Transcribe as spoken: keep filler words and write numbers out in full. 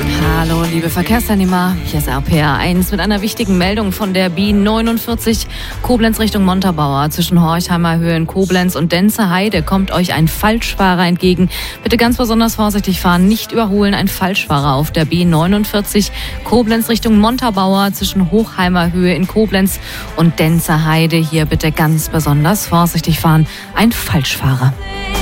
Hallo, liebe Verkehrsteilnehmer, hier ist R P R eins mit einer wichtigen Meldung von der B neunundvierzig Koblenz Richtung Montabaur. Zwischen Horchheimer Höhe in Koblenz und Denzer Heide kommt euch ein Falschfahrer entgegen. Bitte ganz besonders vorsichtig fahren, nicht überholen. Ein Falschfahrer auf der B neunundvierzig Koblenz Richtung Montabaur zwischen Hochheimer Höhe in Koblenz und Denzer Heide. Hier bitte ganz besonders vorsichtig fahren. Ein Falschfahrer.